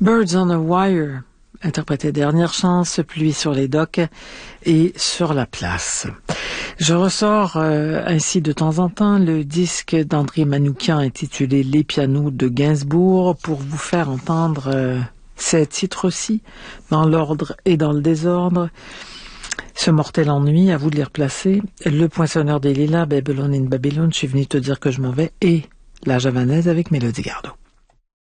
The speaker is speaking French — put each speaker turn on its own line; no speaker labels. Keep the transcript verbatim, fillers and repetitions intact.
Birds on a Wire, interprété Dernière Chance, Pluie sur les docks et Sur la place. Je ressors euh, ainsi de temps en temps le disque d'André Manoukian intitulé Les pianos de Gainsbourg pour vous faire entendre euh, ces titres-ci dans l'ordre et dans le désordre. Ce mortel ennui, à vous de les replacer. Le Poinçonneur des Lilas, Babylone in Babylone, je suis venue te dire que je m'en vais, et La Javanaise avec Mélodie Gardot.